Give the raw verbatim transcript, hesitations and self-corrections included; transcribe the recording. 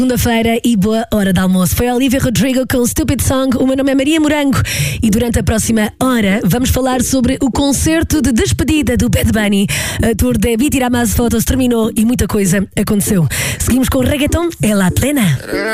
Segunda-feira e boa hora de almoço. Foi a Olivia Rodrigo com Stupid Song. O meu nome é Maria Morango e durante a próxima hora vamos falar sobre o concerto de despedida do Bad Bunny. A tour de Vi Tirar Mais Fotos terminou e muita coisa aconteceu. Seguimos com o reggaeton, é la plena.